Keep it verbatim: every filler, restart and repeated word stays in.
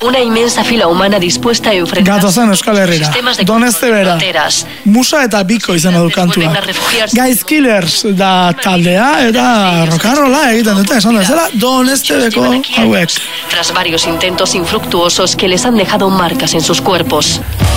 Una inmensa fila humana dispuesta a enfrentar Gatozen Euskal Herrira. Donezte bera. Musa eta Biko izan du kantua. Guys Killers da taldea eta rock'n'rolla egiten dute, esan dezela Doneztebeko hauek. Tras varios intentos infructuosos que les han dejado marcas en sus cuerpos.